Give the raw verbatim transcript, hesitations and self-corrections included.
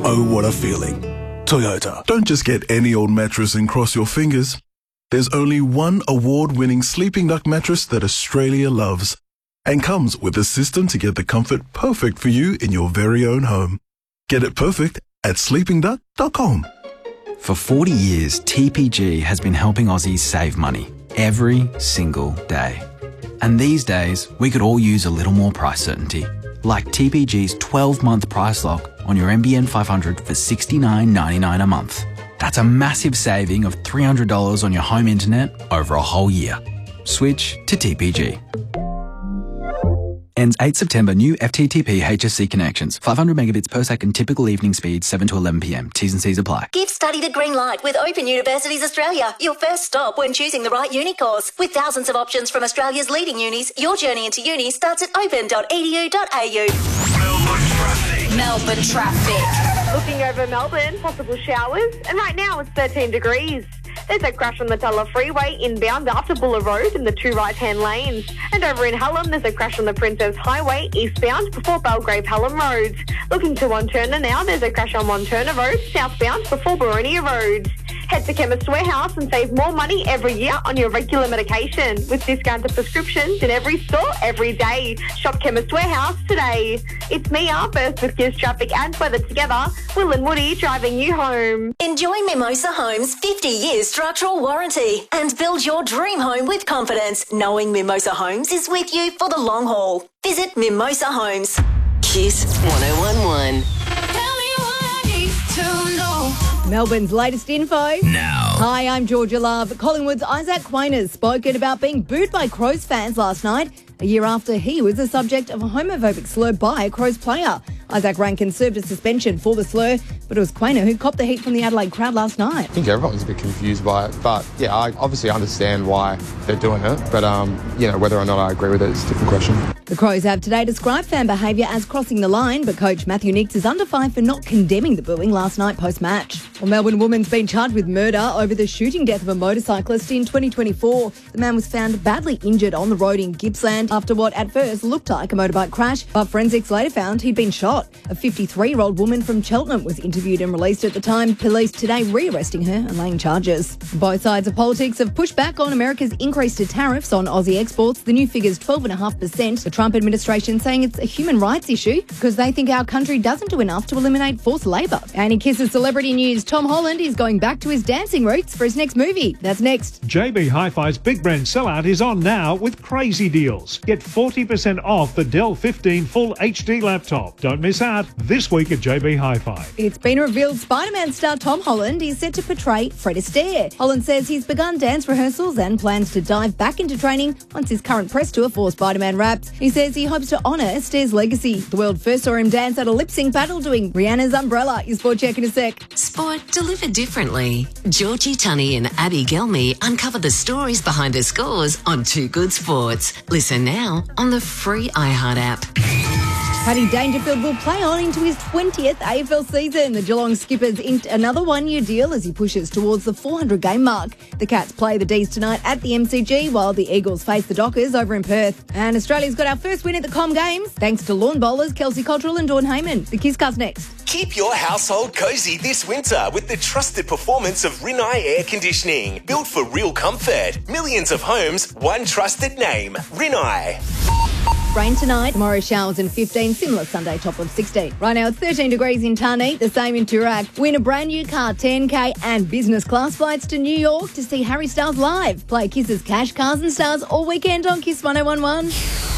Oh, what a feeling. Toyota. Don't just get any old mattress and cross your fingers. There's only one award-winning Sleeping Duck mattress that Australia loves and comes with a system to get the comfort perfect for you in your very own home. Get it perfect at sleeping duck dot com. For forty years, T P G has been helping Aussies save money every single day. And these days, we could all use a little more price certainty, like T P G's twelve-month price lock on your N B N five hundred for sixty-nine ninety-nine a month. That's a massive saving of three hundred dollars on your home internet over a whole year. Switch to T P G. Ends eighth September. New F T T P H S C connections. five hundred megabits per second typical evening speed, seven to eleven p m. T's and C's apply. Give study the green light with Open Universities Australia. Your first stop when choosing the right uni course. With thousands of options from Australia's leading unis, your journey into uni starts at open dot e d u dot a u. Melbourne traffic. Melbourne traffic. Looking over Melbourne, possible showers, and right now it's thirteen degrees. There's a crash on the Tulla Freeway inbound after Buller Road in the two right-hand lanes. And over in Hallam, there's a crash on the Princess Highway eastbound before Belgrave Hallam Roads. Looking to Wanturna now, there's a crash on Wanturna Road southbound before Boronia Road. Head to Chemist Warehouse and save more money every year on your regular medication with discounted prescriptions in every store every day. Shop Chemist Warehouse today. It's Mia, first with Gives Traffic and Weather together. Will and Woody driving you home. Enjoy Mimosa Homes' fifty years structural warranty and build your dream home with confidence, knowing Mimosa Homes is with you for the long haul. Visit Mimosa Homes. Kiss one oh one one. Tell me what I need to know. Melbourne's latest info. Now. Hi, I'm Georgia Love. Collingwood's Isaac Quain has spoken about being booed by Crows fans last night, a year after he was the subject of a homophobic slur by a Crows player. Isaac Rankin served a suspension for the slur, but it was Quainer who copped the heat from the Adelaide crowd last night. I think everyone's a bit confused by it, but yeah, I obviously understand why they're doing it, but um, you know, whether or not I agree with it is a different question. The Crows have today described fan behaviour as crossing the line, but coach Matthew Nicks is under fire for not condemning the booing last night post-match. Well, Melbourne woman's been charged with murder over the shooting death of a motorcyclist in twenty twenty-four. The man was found badly injured on the road in Gippsland after what at first looked like a motorbike crash, but forensics later found he'd been shot. A fifty-three-year-old woman from Cheltenham was interviewed and released at the time. Police today re-arresting her and laying charges. Both sides of politics have pushed back on America's increase to tariffs on Aussie exports. The new figure's twelve point five percent. The Trump administration saying it's a human rights issue because they think our country doesn't do enough to eliminate forced labour. And in Kiss's celebrity news, Tom Holland is going back to his dancing roots for his next movie. That's next. J B Hi-Fi's Big Brand Sellout is on now with crazy deals. Get forty percent off the Dell fifteen Full H D laptop. Don't miss out this week at J B Hi-Fi. It's been revealed Spider-Man star Tom Holland is set to portray Fred Astaire. Holland says he's begun dance rehearsals and plans to dive back into training once his current press tour for Spider-Man wraps. He says he hopes to honour Astaire's legacy. The world first saw him dance at a lip-sync battle doing Rihanna's Umbrella. Your sport check in a sec. Sport delivered differently. Georgie Tunney and Abby Gelmy uncover the stories behind the scores on Too Good Sports. Listen now on the free iHeart app. Paddy Dangerfield will play on into his twentieth A F L season. The Geelong skipper's inked another one-year deal as he pushes towards the four hundred game mark. The Cats play the D's tonight at the M C G while the Eagles face the Dockers over in Perth. And Australia's got our first win at the Com Games thanks to lawn bowlers Kelsey Cottrell and Dawn Heyman. The Kisscast next. Keep your household cozy this winter with the trusted performance of Rinnai Air Conditioning. Built for real comfort. Millions of homes, one trusted name. Rinnai. Rain tonight, tomorrow showers and fifteen, similar Sunday top of sixteen. Right now it's thirteen degrees in Tarneit, the same in Toorak. Win a brand new car, ten K and business class flights to New York to see Harry Styles live. Play Kiss's Cash, Cars and Stars all weekend on Kiss one oh one one.